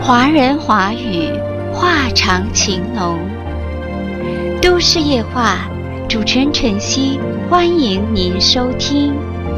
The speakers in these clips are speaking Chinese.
华人华语，话长情浓。都市夜话，主持人晨曦，欢迎您收听。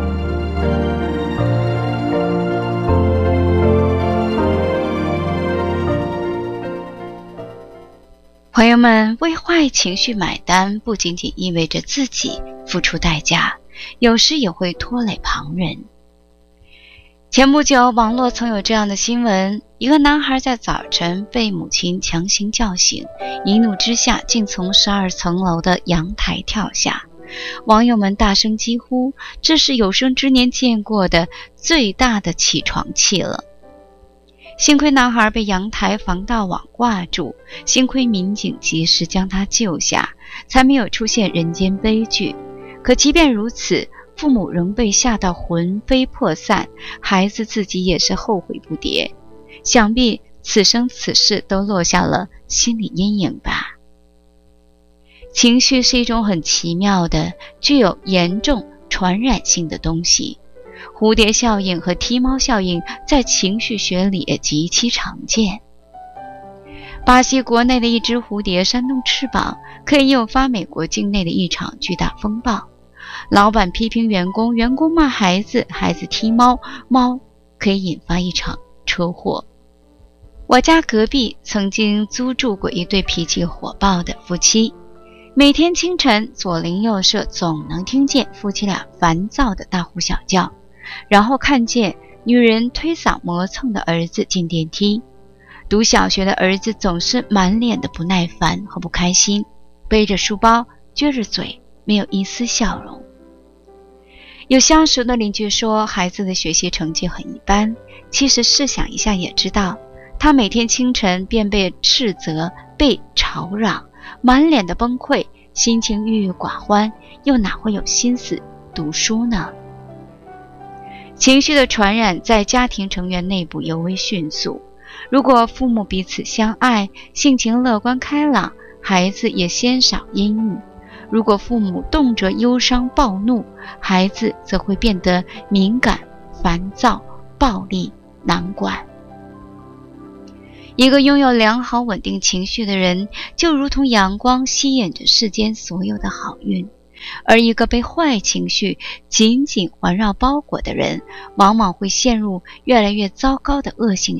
朋友们，为坏情绪买单，不仅仅意味着自己付出代价，有时也会拖累旁人。前不久，网络曾有这样的新闻：一个男孩在早晨被母亲强行叫醒，一怒之下竟从12层楼的阳台跳下。网友们大声疾呼，这是有生之年见过的最大的起床气了。幸亏男孩被阳台防盗网挂住，幸亏民警及时将他救下，才没有出现人间悲剧。可即便如此，父母仍被吓到魂飞魄散，孩子自己也是后悔不迭，想必此生此世都落下了心理阴影吧。情绪是一种很奇妙的、具有严重传染性的东西。蝴蝶效应和踢猫效应在情绪学里也极其常见。巴西国内的一只蝴蝶扇动翅膀，可以诱发美国境内的一场巨大风暴。老板批评员工，员工骂孩子，孩子踢猫，猫可以引发一场车祸。我家隔壁曾经租住过一对脾气火爆的夫妻，每天清晨左邻右舍总能听见夫妻俩烦躁的大呼小叫，然后看见女人推搡磨蹭的儿子进电梯。读小学的儿子总是满脸的不耐烦和不开心，背着书包，撅着嘴，没有一丝笑容。有相熟的邻居说，孩子的学习成绩很一般，其实试想一下也知道，他每天清晨便被斥责，被吵嚷，满脸的崩溃，心情郁郁寡欢，又哪会有心思读书呢？情绪的传染在家庭成员内部尤为迅速。如果父母彼此相爱，性情乐观开朗，孩子也鲜少阴郁。如果父母动辄忧伤暴怒，孩子则会变得敏感、烦躁、暴力、难管。一个拥有良好稳定情绪的人，就如同阳光吸引着世间所有的好运，而一个被坏情绪紧紧环绕包裹的人，往往会陷入越来越糟糕的恶性